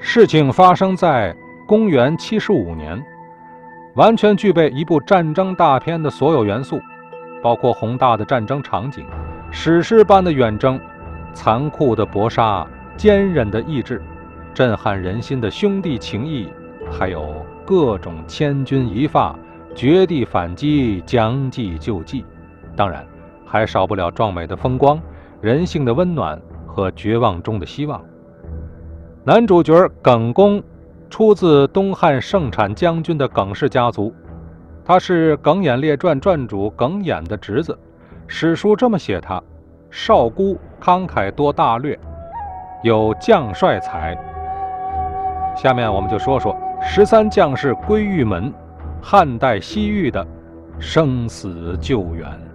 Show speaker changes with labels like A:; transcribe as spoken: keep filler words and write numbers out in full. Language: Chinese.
A: 事情发生在公元七十五年，完全具备一部战争大片的所有元素，包括宏大的战争场景、史诗般的远征、残酷的搏杀、坚韧的意志、震撼人心的兄弟情谊，还有各种千钧一发、绝地反击、将计就计。当然，还少不了壮美的风光、人性的温暖和绝望中的希望。男主角耿恭出自东汉盛产将军的耿氏家族，他是《耿弇列传》传主耿弇的侄子。史书这么写他：少孤，慷慨多大略，有将帅才。下面我们就说说十三将士归玉门，汉代西域的生死救援。